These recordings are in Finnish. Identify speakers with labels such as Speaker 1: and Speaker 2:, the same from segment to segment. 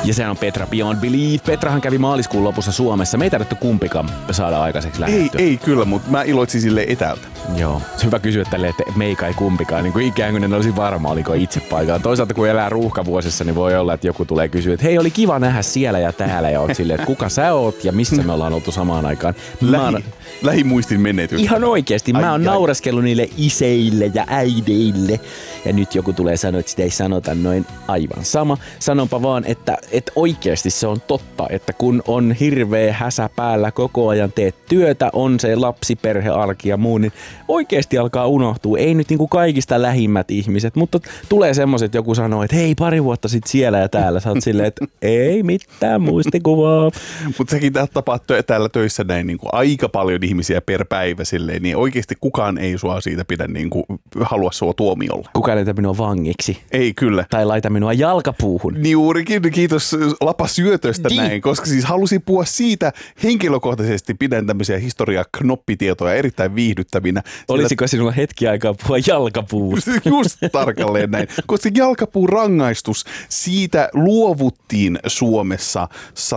Speaker 1: Ja se on Petra Beyond Belief. Petrahan kävi maaliskuun lopussa Suomessa. Me ei tarvitse kumpikaan saada aikaiseksi lähettyä.
Speaker 2: Ei kyllä, mutta mä iloitsin silleen etäältä.
Speaker 1: Joo. Se on hyvä kysyä tälleen, että meikä ei kumpikaan. Niin kuin ikään kuin ne olisi varma, oliko itse paikalla. Toisaalta kun elää ruuhkavuosissa, niin voi olla, että joku tulee kysyä, että hei, oli kiva nähdä siellä ja täällä. Ja oot silleen, että kuka sä oot ja missä me ollaan oltu samaan aikaan.
Speaker 2: Lähimuistin menneet.
Speaker 1: Ihan oikeesti. Mä oon naureskellut niille iseille ja äideille. Ja nyt joku tulee sanoa, että sitä ei sanota noin aivan sama. Sanonpa vaan, että oikeesti se on totta, että kun on hirveä häsä päällä koko ajan teet työtä, on se lapsiperhearki ja muu, niin oikeesti alkaa unohtua. Ei nyt niinku kaikista lähimmät ihmiset, mutta tulee semmoset, joku sanoo, että hei, pari vuotta sit siellä ja täällä. Sä oot silleen, että ei mitään muistikuvaa.
Speaker 2: Mutta sekin tapaa täällä töissä näin niinku aika paljon ihmisiä per päivä silleen, niin oikeesti kukaan ei sua siitä pidä niinku halua sua tuomiolla.
Speaker 1: Kukaan ei laita minua vangiksi.
Speaker 2: Ei kyllä.
Speaker 1: Tai laita minua jalkapuuhun.
Speaker 2: Juurikin, kiitos Lapa syötöstä näin, koska siis halusin puhua siitä henkilökohtaisesti, pidän tämmöisiä historia-knoppitietoja erittäin viihdyttävinä.
Speaker 1: Olisiko sinulla hetki aikaa puhua jalkapuusta?
Speaker 2: Just tarkalleen näin, koska jalkapuun rangaistus, siitä luovuttiin Suomessa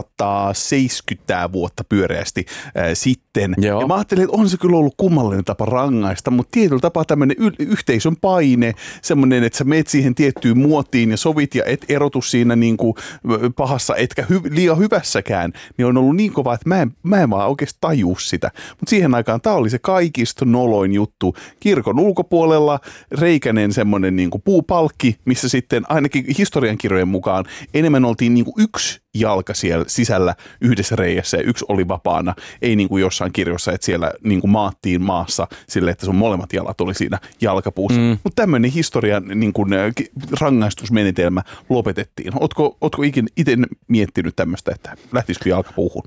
Speaker 2: 170 vuotta pyöreästi sitten.
Speaker 1: Joo.
Speaker 2: Ja mä ajattelin, että on se kyllä ollut kummallinen tapa rangaista, mutta tietyllä tapaa tämmöinen yhteisön paine, semmoinen, että sä meet siihen tiettyyn muotiin ja sovit ja et erotu siinä niin kuin pahassa etkä liian hyvässäkään, niin on ollut niin kova, että mä en vaan oikeasti tajuu sitä. Mutta siihen aikaan tää oli se kaikista noloin juttu. Kirkon ulkopuolella reikäinen semmoinen niin kuin puupalkki, missä sitten ainakin historiankirjojen mukaan enemmän oltiin niin kuin yksi jalka siellä sisällä yhdessä reiässä ja yksi oli vapaana. Ei niin kuin jossain kirjossa, että siellä niin kuin maattiin maassa silleen, että sun molemmat jalat oli siinä jalkapuussa. Mutta tämmöinen historian niin kuin rangaistusmenetelmä lopetettiin. Ootko ikinä itse miettinyt tämmöistä, että lähtisikö jalkapuuhun?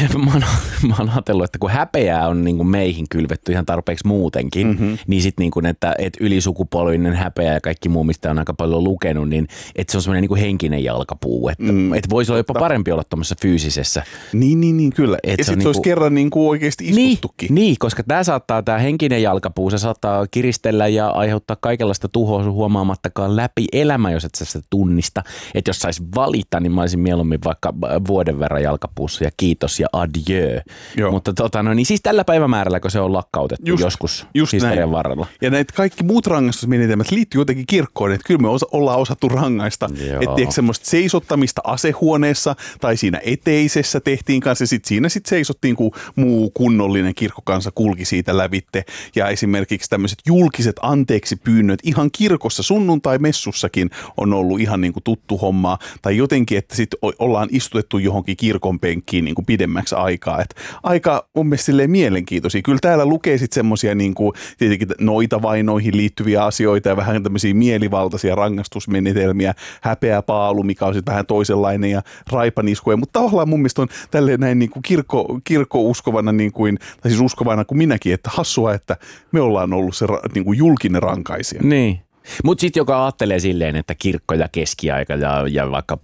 Speaker 1: Mä oon ajatellut, että kun häpeää on niin kuin meihin kylvetty ihan tarpeeksi muutenkin, niin sitten niin kuin, että ylisukupolvinen häpeä ja kaikki muu, mistä on aika paljon lukenut, niin että se on semmoinen niin kuin henkinen jalkapuu. Että voisi olla jopa parempi olla tuommoisessa fyysisessä.
Speaker 2: Niin, kyllä. Ja sitten se olisi kerran niin kuin oikeasti istuttukin.
Speaker 1: Niin, koska tämä henkinen jalkapuu, se saattaa kiristellä ja aiheuttaa kaikenlaista tuhoa huomaamattakaan läpi elämä, jos et sä sitä tunnista. Että jos sais valita, niin mä olisin mieluummin vaikka vuoden verran jalkapuussa ja kiitos ja adieu. Joo. Mutta niin siis tällä päivämäärällä, kun se on lakkautettu joskus historian varrella.
Speaker 2: Ja näitä kaikki muut rangaistusmenetelmät liittyy jotenkin kirkkoon, että kyllä me ollaan osattu rangaista. Että semmoista seisottamista asehuoneessa tai siinä eteisessä tehtiin kanssa ja siinä seisottiin, kun muu kunnollinen kirkkokansa kulki siitä lävitte. Ja esimerkiksi tämmöiset julkiset anteeksi pyynnöt ihan kirkossa sunnuntai-messussakin on ollut ihan niin kuin tuttu homma. Tai jotenkin, että sitten ollaan istutettu johonkin kirkon penkkiin niin kuin pidemmäksi aikaa. Et aika mun mielestä silleen mielenkiintoisia. Kyllä täällä lukee sitten semmoisia niin kuin tietenkin noitavainoihin liittyviä asioita ja vähän tämmöisiä mielivaltaisia rangaistusmenetelmiä. Häpeäpaalu, mikä on sitten vähän toisenlainen ja raipaniskuja. Mutta tavallaan mun mielestä on tälleen näin niin kuin kirkkouskovana, niin kuin, tai siis uskovana kuin minäkin, että hassua, että me ollaan ollut se niin kuin julkinen rankaisija.
Speaker 1: Niin. Mutta sitten joka ajattelee silleen, että kirkko ja keskiaika ja vaikka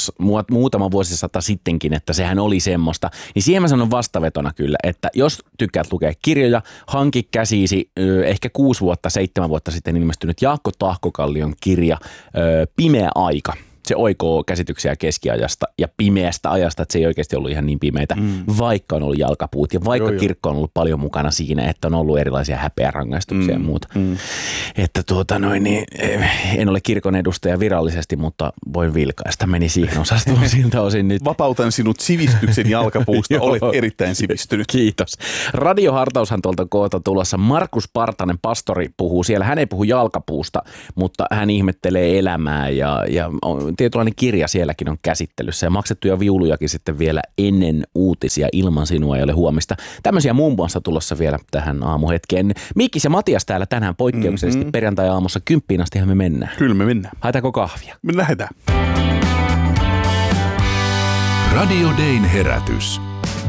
Speaker 1: muutama vuosisata sittenkin, että sehän oli semmoista, niin siihen mä sanon vastavetona kyllä, että jos tykkäät lukea kirjoja, hanki käsiisi ehkä 7 vuotta sitten ilmestynyt Jaakko Tahkokallion kirja Pimeä aika. Se oikoo käsityksiä keskiajasta ja pimeästä ajasta, että se ei oikeasti ollut ihan niin pimeitä, vaikka on ollut jalkapuut ja vaikka kirkko on ollut paljon mukana siinä, että on ollut erilaisia häpeärangaistuksia ja muuta. Että niin, en ole kirkon edustaja virallisesti, mutta voin vilkaista. Meni siihen osastoon siltä osin nyt.
Speaker 2: Vapautan sinut sivistyksen jalkapuusta, olet erittäin sivistynyt.
Speaker 1: Kiitos. Radiohartaushan tuolta koota tulossa. Markus Partanen, pastori, puhuu siellä. Hän ei puhu jalkapuusta, mutta hän ihmettelee elämää ja tietynlainen kirja sielläkin on käsittelyssä ja maksettuja viulujakin sitten vielä ennen uutisia. Ilman sinua ei ole huomista. Tämmöisiä muun muassa tulossa vielä tähän aamuhetkeen. Mikkis ja Matias täällä tänään poikkeuksellisesti perjantai-aamussa 10 astihan me mennään.
Speaker 2: Kyllä me mennään.
Speaker 1: Haetaanko kahvia?
Speaker 2: Me lähdetään.
Speaker 3: Radio Dayn herätys.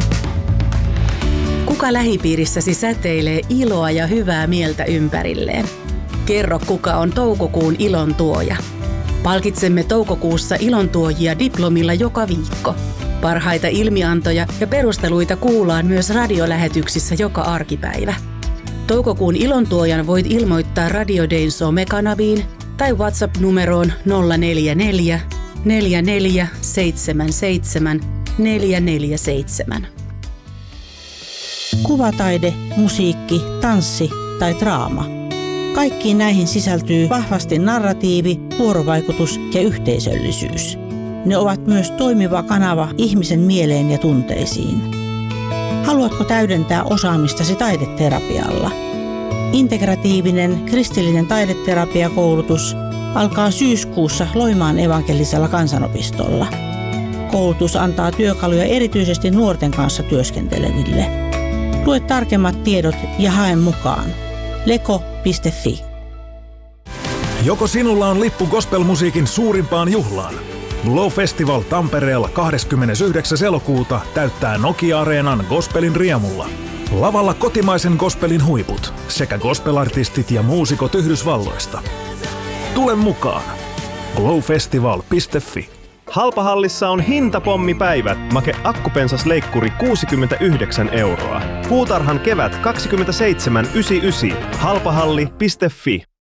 Speaker 4: Kuka lähipiirissäsi säteilee iloa ja hyvää mieltä ympärilleen? Kerro, kuka on toukokuun ilon tuoja. Palkitsemme toukokuussa ilontuojia diplomilla joka viikko. Parhaita ilmiantoja ja perusteluita kuullaan myös radiolähetyksissä joka arkipäivä. Toukokuun ilontuojan voit ilmoittaa Radio Dayn somekanaviin tai WhatsApp-numeroon 044 4477 447.
Speaker 5: Kuvataide, musiikki, tanssi tai draama. Kaikkiin näihin sisältyy vahvasti narratiivi, vuorovaikutus ja yhteisöllisyys. Ne ovat myös toimiva kanava ihmisen mieleen ja tunteisiin. Haluatko täydentää osaamistasi taideterapialla? Integratiivinen kristillinen taideterapiakoulutus alkaa syyskuussa Loimaan evankelisella kansanopistolla. Koulutus antaa työkaluja erityisesti nuorten kanssa työskenteleville. Lue tarkemmat tiedot ja hae mukaan. leko.fi.
Speaker 6: Joko sinulla on lippu gospelmusiikin suurimpaan juhlaan? Glow Festival Tampereella 29. elokuuta täyttää Nokia-areenan gospelin riemulla. Lavalla kotimaisen gospelin huiput sekä gospelartistit ja muusikot Yhdysvalloista. Tule mukaan! glowfestival.fi.
Speaker 7: Halpahallissa on hintapommipäivät. Make akkupensasleikkuri 69 €. Puutarhan kevät 27,99. Halpahalli.fi.